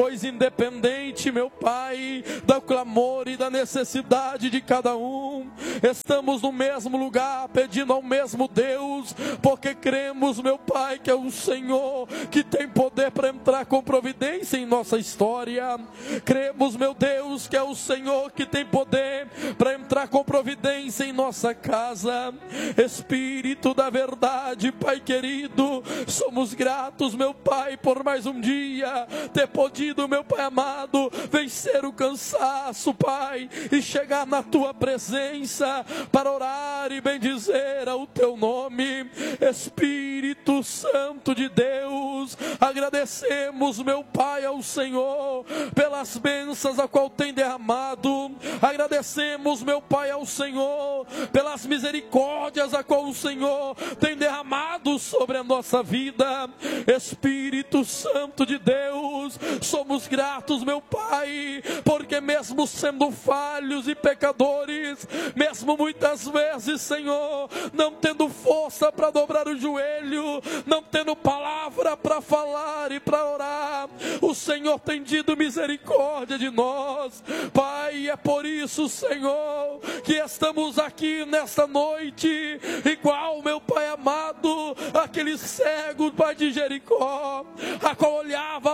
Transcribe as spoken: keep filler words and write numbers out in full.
Pois independente, meu Pai, do clamor e da necessidade de cada um, estamos no mesmo lugar, pedindo ao mesmo Deus, porque cremos, meu Pai, que é o Senhor que tem poder para entrar com providência em nossa história. Cremos, meu Deus, que é o Senhor que tem poder para entrar com providência em nossa casa. Espírito da verdade, Pai querido, somos gratos, meu Pai, por mais um dia ter podido, meu Pai amado, vencer o cansaço, Pai, e chegar na Tua presença para orar e bendizer ao Teu nome. Espírito Santo de Deus, agradecemos, meu Pai, ao Senhor pelas bênçãos a qual tem derramado. Agradecemos, meu Pai, ao Senhor pelas misericórdias a qual o Senhor tem derramado sobre a nossa vida. Espírito Santo de Deus, somos gratos, meu Pai, porque mesmo sendo falhos e pecadores, mesmo muitas vezes, Senhor, não tendo força para dobrar o joelho, não tendo palavra para falar e para orar, o Senhor tem tido misericórdia de nós, Pai. É por isso, Senhor, que estamos aqui nesta noite, igual, meu Pai amado, aquele cego, Pai de Jericó, a qual olhava